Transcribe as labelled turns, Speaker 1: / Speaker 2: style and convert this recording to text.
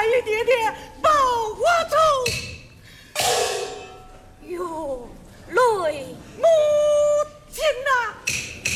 Speaker 1: 一点点抱我走。哟，泪目。